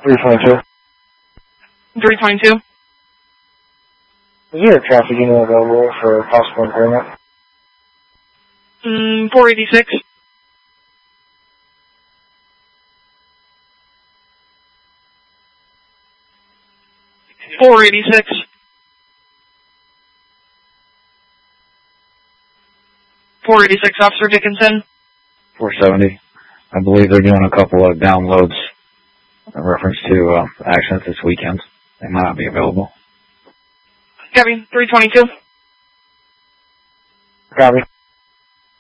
322. 322. Is there a traffic unit available for possible impairment? 486. 486. 486, Officer Dickinson. 470. I believe they're doing a couple of downloads in reference to accidents this weekend. They might not be available. Copy. 322. Copy.